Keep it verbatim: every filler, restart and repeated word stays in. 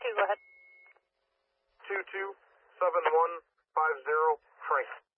two, go ahead. two two seven one five zero, Frank.